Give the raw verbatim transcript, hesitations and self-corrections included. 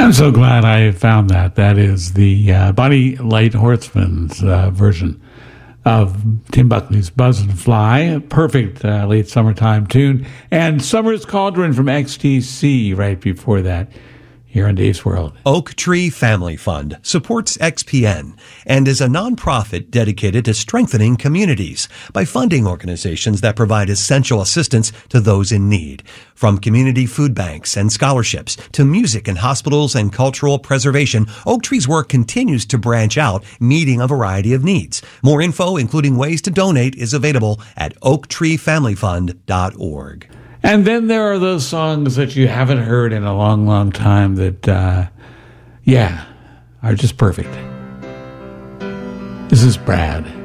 I'm so glad I found that. That is the uh, Bonnie Light Horseman's uh, version of Tim Buckley's Buzz and Fly. A perfect uh, late summertime tune. And Summer's Cauldron from X T C right before that here on Dave's World. Oak Tree Family Fund supports X P N and is a nonprofit dedicated to strengthening communities by funding organizations that provide essential assistance to those in need. From community food banks and scholarships to music in hospitals and cultural preservation, Oak Tree's work continues to branch out, meeting a variety of needs. More info, including ways to donate, is available at oak tree family fund dot org. And then there are those songs that you haven't heard in a long, long time that, uh, yeah, are just perfect. This is Brad.